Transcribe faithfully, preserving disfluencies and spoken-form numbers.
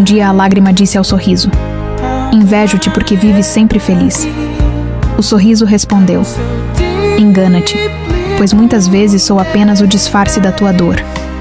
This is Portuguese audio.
Um dia a lágrima disse ao sorriso: invejo-te porque vives sempre feliz. O sorriso respondeu: engana-te, pois muitas vezes sou apenas o disfarce da tua dor.